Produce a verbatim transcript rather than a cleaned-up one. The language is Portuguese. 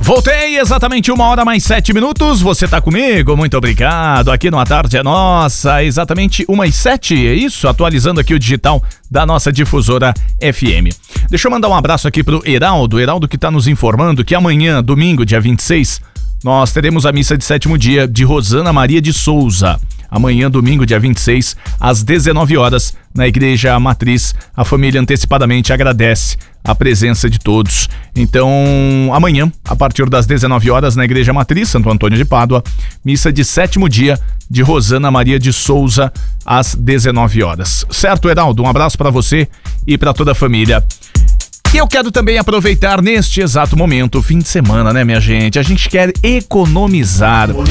Voltei, exatamente uma hora mais sete minutos, você tá comigo? Muito obrigado, aqui no A Tarde é Nossa, exatamente uma e sete, é isso? Atualizando aqui o digital da nossa difusora F M. Deixa eu mandar um abraço aqui pro Heraldo, Heraldo que tá nos informando que amanhã, domingo, dia vinte e seis, nós teremos a missa de sétimo dia de Rosana Maria de Souza. Amanhã, domingo, dia vinte e seis, às dezenove horas, na Igreja Matriz. A família antecipadamente agradece a presença de todos. Então, amanhã, a partir das dezenove horas, na Igreja Matriz, Santo Antônio de Pádua, missa de sétimo dia de Rosana Maria de Souza, às dezenove horas. Certo, Heraldo? Um abraço para você e para toda a família. E eu quero também aproveitar neste exato momento, fim de semana, né, minha gente? A gente quer economizar.